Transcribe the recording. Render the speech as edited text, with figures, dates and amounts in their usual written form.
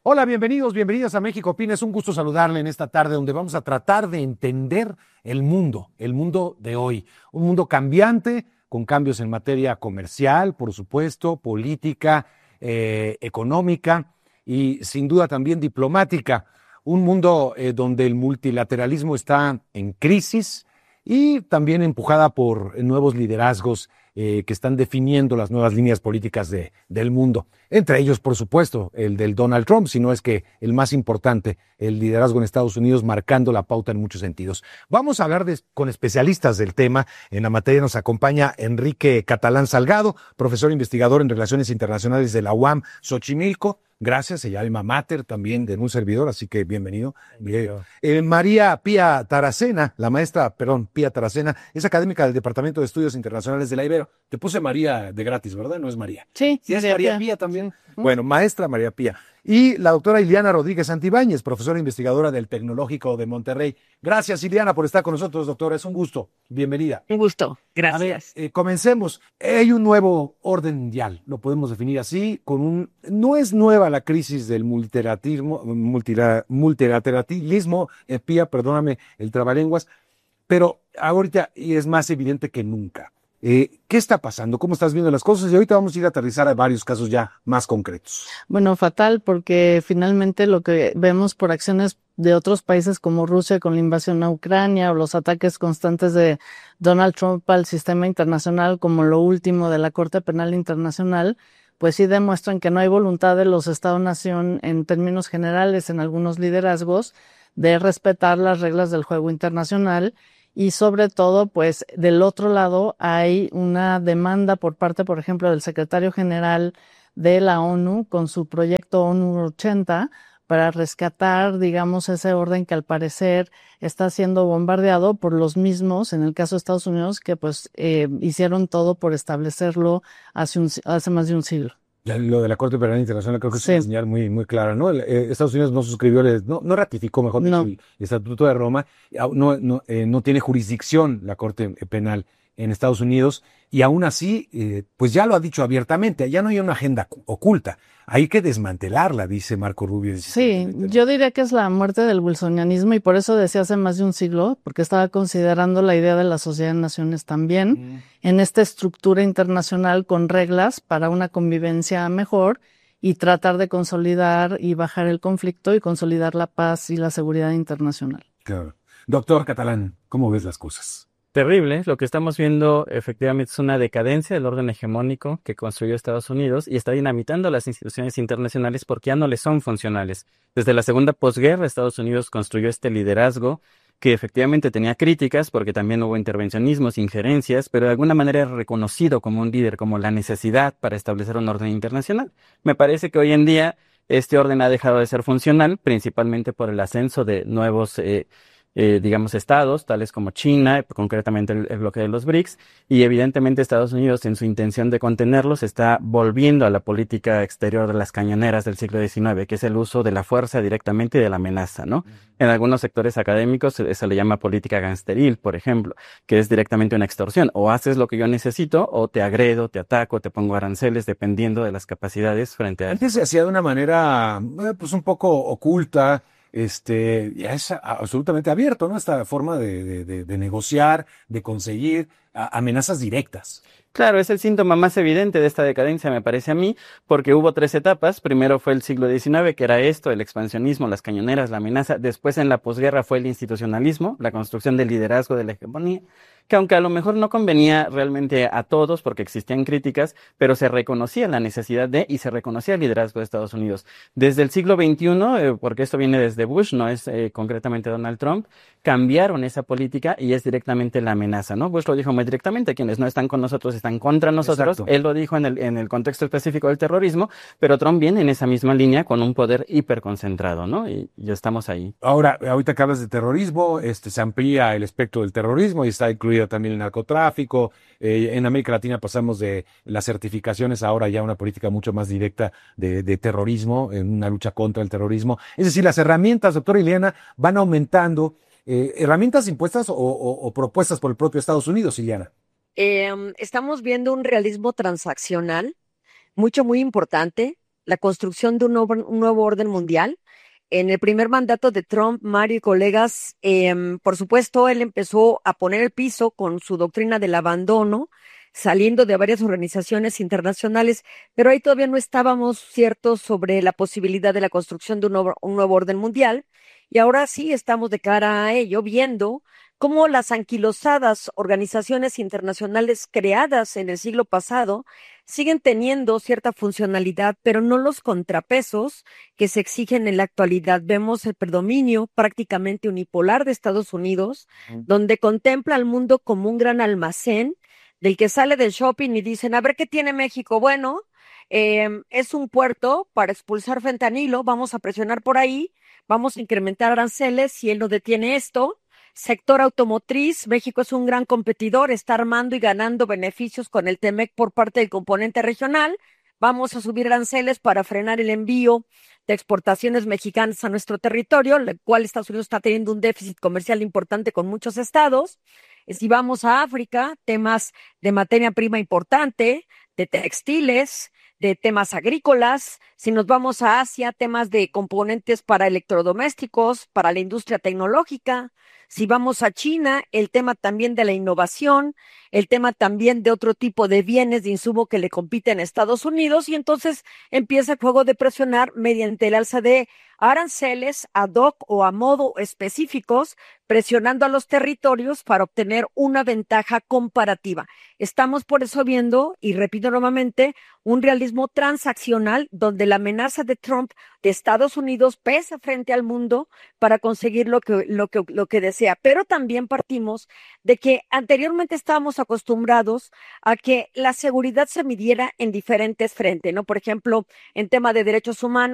Hola, bienvenidos a México Opina. Es un gusto saludarle en esta tarde donde vamos a tratar de entender el mundo de hoy. Un mundo cambiante, con cambios en materia comercial, por supuesto, política, económica y sin duda también diplomática. Un mundo donde el multilateralismo está en crisis y también empujada por nuevos liderazgos que están definiendo las nuevas líneas políticas del mundo. Entre ellos, por supuesto, el del Donald Trump, si no es que el más importante, el liderazgo en Estados Unidos marcando la pauta en muchos sentidos. Vamos a hablar con especialistas del tema. En la materia nos acompaña Enrique Catalán Salgado, profesor investigador en Relaciones Internacionales de la UAM Xochimilco. Gracias, ella alma mater también de un servidor, así que bienvenido. María Pía Taracena, Pía Taracena, es académica del Departamento de Estudios Internacionales de la Ibero. Te puse María de gratis, ¿verdad? No es María. Sí, ¿Sí es María Pía también? Bueno, maestra María Pía. Y la doctora Iliana Rodríguez Santibáñez, profesora investigadora del Tecnológico de Monterrey. Gracias, Iliana, por estar con nosotros, doctora. Es un gusto. Bienvenida. Un gusto. Gracias. A ver, comencemos. Hay un nuevo orden mundial, lo podemos definir así, no es nueva la crisis del multilateralismo, Pía, perdóname el trabalenguas, pero ahorita es más evidente que nunca. ¿Qué está pasando? ¿Cómo estás viendo las cosas? Y ahorita vamos a ir a aterrizar a varios casos ya más concretos. Bueno, fatal, porque finalmente lo que vemos por acciones de otros países como Rusia con la invasión a Ucrania o los ataques constantes de Donald Trump al sistema internacional, como lo último de la Corte Penal Internacional, pues sí demuestran que no hay voluntad de los Estados-nación en términos generales en algunos liderazgos de respetar las reglas del juego internacional. Y sobre todo, pues del otro lado hay una demanda por parte, por ejemplo, del secretario general de la ONU con su proyecto ONU 80 para rescatar, digamos, ese orden que al parecer está siendo bombardeado por los mismos, en el caso de Estados Unidos, que pues hicieron todo por establecerlo hace más de un siglo. Lo de la Corte Penal Internacional creo que es una señal muy, muy clara, ¿no? Estados Unidos no suscribió, no ratificó, mejor dicho, el Estatuto de Roma, no tiene jurisdicción la Corte Penal en Estados Unidos, y aún así, pues ya lo ha dicho abiertamente, ya no hay una agenda oculta, hay que desmantelarla, dice Marco Rubio. Sí, yo diría que es la muerte del wilsonianismo, y por eso decía hace más de un siglo, porque estaba considerando la idea de la Sociedad de Naciones también, en esta estructura internacional con reglas para una convivencia mejor, y tratar de consolidar y bajar el conflicto y consolidar la paz y la seguridad internacional. Claro. Doctor Catalán, ¿cómo ves las cosas? Terrible, lo que estamos viendo efectivamente es una decadencia del orden hegemónico que construyó Estados Unidos y está dinamitando las instituciones internacionales porque ya no le son funcionales. Desde la segunda posguerra, Estados Unidos construyó este liderazgo que efectivamente tenía críticas porque también hubo intervencionismos, injerencias, pero de alguna manera es reconocido como un líder, como la necesidad para establecer un orden internacional. Me parece que hoy en día este orden ha dejado de ser funcional, principalmente por el ascenso de nuevos digamos, estados, tales como China, concretamente el bloque de los BRICS, y evidentemente Estados Unidos, en su intención de contenerlos, está volviendo a la política exterior de las cañoneras del siglo XIX, que es el uso de la fuerza directamente y de la amenaza, ¿no? En algunos sectores académicos se le llama política gangsteril, por ejemplo, que es directamente una extorsión. O haces lo que yo necesito, o te agredo, te ataco, te pongo aranceles, dependiendo de las capacidades frente a... Antes se hacía de una manera, pues un poco oculta. Ya es absolutamente abierto, ¿no? Esta forma de negociar, de conseguir amenazas directas. Claro, es el síntoma más evidente de esta decadencia, me parece a mí, porque hubo 3 etapas. Primero fue el siglo XIX, que era esto, el expansionismo, las cañoneras, la amenaza. Después, en la posguerra, fue el institucionalismo, la construcción del liderazgo de la hegemonía, que aunque a lo mejor no convenía realmente a todos, porque existían críticas, pero se reconocía la necesidad y se reconocía el liderazgo de Estados Unidos. Desde el siglo XXI, porque esto viene desde Bush, no es concretamente Donald Trump, cambiaron esa política y es directamente la amenaza, ¿no? Bush lo dijo muy directamente, quienes no están con nosotros están contra nosotros. Exacto. Él lo dijo en el contexto específico del terrorismo, pero Trump viene en esa misma línea con un poder hiperconcentrado, ¿no? Y estamos ahí. Ahora, ahorita que hablas de terrorismo, se amplía el espectro del terrorismo y está incluido también el narcotráfico. En América Latina pasamos de las certificaciones ahora ya a una política mucho más directa de terrorismo, en una lucha contra el terrorismo. Es decir, las herramientas, doctora Ileana, van aumentando. ¿Herramientas impuestas o propuestas por el propio Estados Unidos, Ileana? Estamos viendo un realismo transaccional muy importante. la construcción de un nuevo orden mundial. En el primer mandato de Trump, Mario y colegas, por supuesto, él empezó a poner el piso con su doctrina del abandono, saliendo de varias organizaciones internacionales, pero ahí todavía no estábamos ciertos sobre la posibilidad de la construcción de un nuevo orden mundial. Y ahora sí estamos de cara a ello, viendo cómo las anquilosadas organizaciones internacionales creadas en el siglo pasado siguen teniendo cierta funcionalidad, pero no los contrapesos que se exigen en la actualidad. Vemos el predominio prácticamente unipolar de Estados Unidos, donde contempla al mundo como un gran almacén del que sale del shopping y dicen, a ver qué tiene México. Bueno, es un puerto para expulsar fentanilo, vamos a presionar por ahí, vamos a incrementar aranceles si él no detiene esto. Sector automotriz, México es un gran competidor, está armando y ganando beneficios con el TEMEC por parte del componente regional. Vamos a subir aranceles para frenar el envío de exportaciones mexicanas a nuestro territorio, el cual Estados Unidos está teniendo un déficit comercial importante con muchos estados. Si vamos a África, temas de materia prima importante, de textiles, de temas agrícolas. Si nos vamos a Asia, temas de componentes para electrodomésticos, para la industria tecnológica. Si vamos a China, el tema también de la innovación, el tema también de otro tipo de bienes de insumo que le compiten a Estados Unidos, y entonces empieza el juego de presionar mediante el alza de aranceles ad hoc o a modo específicos, presionando a los territorios para obtener una ventaja comparativa. Estamos por eso viendo, y repito nuevamente, un realismo transaccional donde la amenaza de Trump de Estados Unidos pesa frente al mundo para conseguir lo que desea. Pero también partimos de que anteriormente estábamos acostumbrados a que la seguridad se midiera en diferentes frentes, ¿no? Por ejemplo, en tema de derechos humanos,